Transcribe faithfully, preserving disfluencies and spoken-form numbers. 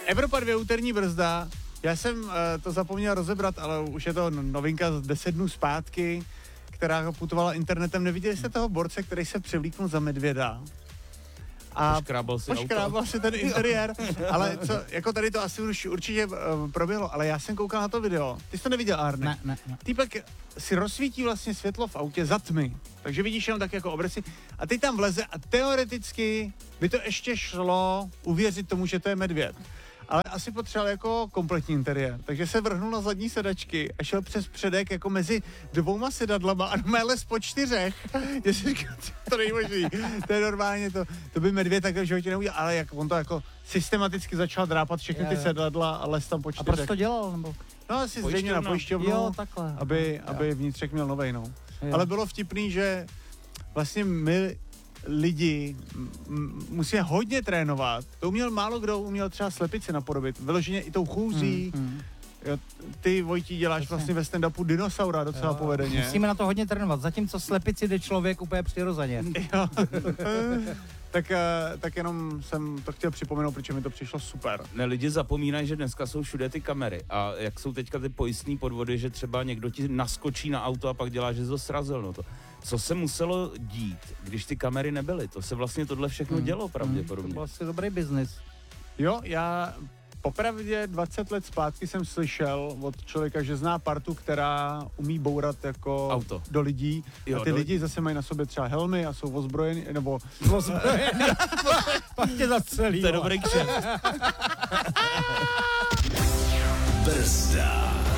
Evropa dvě úterní brzda. Já jsem uh, to zapomněl rozebrat, ale už je to novinka z deset dnů zpátky, která putovala internetem. Neviděli jste toho borce, který se převlíknul za medvěda? A poškrábal si poškrábal auto. si ten interiér, ale co, jako tady to asi už určitě uh, proběhlo, ale já jsem koukal na to video. Ty jsi to neviděl, Arne? Ne, ne, ne. Týpek si rozsvítí vlastně světlo v autě za tmy, takže vidíš jenom tak jako obrysy a ty tam vleze a teoreticky by to ještě šlo uvěřit tomu, že to je medvěd. Ale asi potřeboval jako kompletní interiér, takže se vrhnul na zadní sedačky a šel přes předek jako mezi dvouma sedadlama a normálně les po čtyřech. Já si říkal, to není možný, to je normálně, to, to by medvěd takhle v životě neudělal, ale jak on to jako systematicky začal drápat všechny ty sedadla a les tam po A čtyřech. proč to dělal? Nebo? No asi zřejmě na pojišťovnu, Jo, takhle. aby, Jo. aby vnitřek měl novej, no. Jo. Ale bylo vtipný, že vlastně my lidi m- musíme hodně trénovat. To uměl málo kdo, uměl třeba slepici napodobit. Vyloženě i tou chůzí. Hmm, hmm. Jo, ty, Vojtí, děláš Jasně. vlastně ve stand-upu dinosaura docela Jo. povedeně. Musíme na to hodně trénovat, zatímco slepici jde člověk úplně přirozeně. Jo. tak, eh, tak jenom jsem to chtěl připomenout, protože mi to přišlo super. Ne, lidi zapomínají, že dneska jsou všude ty kamery a jak jsou teďka ty pojistní podvody, že třeba někdo ti naskočí na auto a pak dělá, že jsi to srazil. No to. Co se muselo dít, když ty kamery nebyly? To se vlastně tohle všechno dělo To pravděpodobně. byl asi dobrý biznis. Jo, já popravdě dvacet let zpátky jsem slyšel od člověka, že zná partu, která umí bourat jako Auto. do lidí. Jo, a ty do lidi zase mají na sobě třeba helmy a jsou ozbrojeni, nebo Pak tě zastřelí. To je dobrý kšeft. Brzda.